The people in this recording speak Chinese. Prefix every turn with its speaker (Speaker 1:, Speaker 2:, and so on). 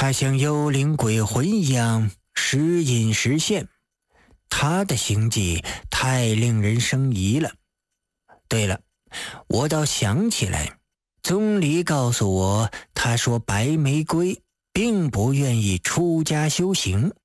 Speaker 1: 他像幽灵鬼魂一样时隐时现，他的行迹太令人生疑了。对了，我倒想起来，宗离告诉我，他说白玫瑰并不愿意出家修行，